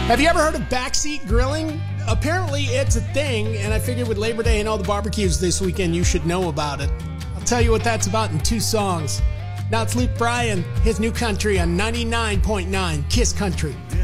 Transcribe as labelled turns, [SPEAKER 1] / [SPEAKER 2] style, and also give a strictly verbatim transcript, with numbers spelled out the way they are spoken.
[SPEAKER 1] Have you ever heard of backseat grilling? Apparently it's a thing, and I figured with Labor Day and all the barbecues this weekend, you should know about it. I'll tell you what that's about in two songs. Now it's Luke Bryan, his new country on ninety-nine point nine KISS Country.